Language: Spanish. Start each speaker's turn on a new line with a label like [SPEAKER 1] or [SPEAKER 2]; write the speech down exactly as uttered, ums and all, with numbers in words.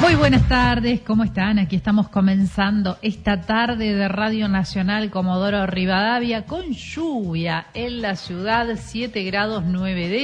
[SPEAKER 1] Muy buenas tardes, ¿cómo están? Aquí estamos comenzando esta tarde de Radio Nacional Comodoro Rivadavia con lluvia en la ciudad, siete grados nueve décimas.